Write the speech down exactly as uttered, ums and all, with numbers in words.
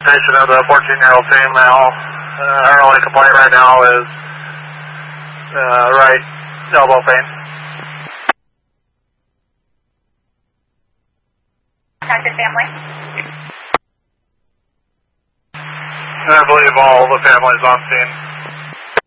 documentation of the fourteen-year-old female. Uh, her only complaint right now is uh, right elbow pain. Contact your family. And I believe all the families on scene.